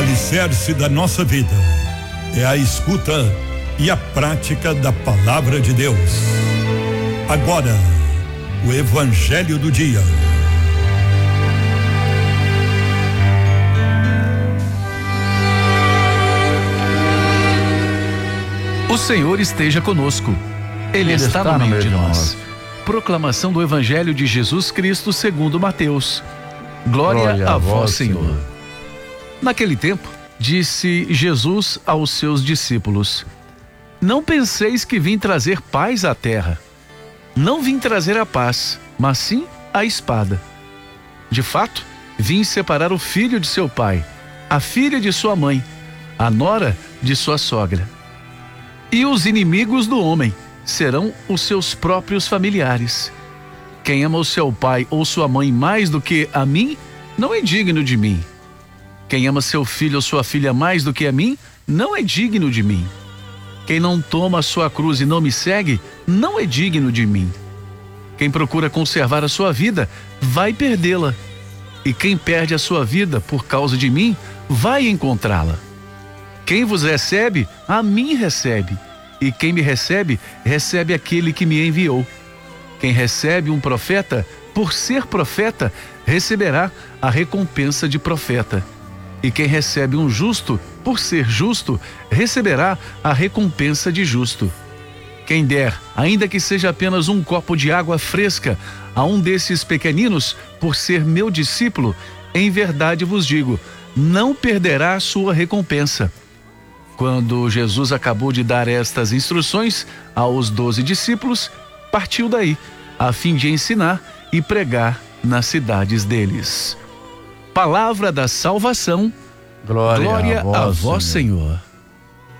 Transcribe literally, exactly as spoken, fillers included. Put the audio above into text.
alicerce da nossa vida é a escuta e a prática da palavra de Deus. Agora, o Evangelho do Dia. O Senhor esteja conosco. Ele, Ele está, está no meio de nós. nós. Proclamação do Evangelho de Jesus Cristo segundo Mateus. Glória, Glória a vós, Senhor. Senhor. Naquele tempo, disse Jesus aos seus discípulos: Não penseis que vim trazer paz à terra. Não vim trazer a paz, mas sim a espada. De fato, vim separar o filho de seu pai, a filha de sua mãe, a nora de sua sogra. E os inimigos do homem serão os seus próprios familiares. Quem ama o seu pai ou sua mãe mais do que a mim, não é digno de mim. Quem ama seu filho ou sua filha mais do que a mim, não é digno de mim. Quem não toma a sua cruz e não me segue, não é digno de mim. Quem procura conservar a sua vida, vai perdê-la. E quem perde a sua vida por causa de mim, vai encontrá-la. Quem vos recebe, a mim recebe. E quem me recebe, recebe aquele que me enviou. Quem recebe um profeta, por ser profeta, receberá a recompensa de profeta. E quem recebe um justo, por ser justo, receberá a recompensa de justo. Quem der, ainda que seja apenas um copo de água fresca, a um desses pequeninos, por ser meu discípulo, em verdade vos digo, não perderá a sua recompensa. Quando Jesus acabou de dar estas instruções aos doze discípulos, partiu daí, a fim de ensinar e pregar nas cidades deles. Palavra da salvação. Glória, Glória a vós, a vós, Senhor. Senhor.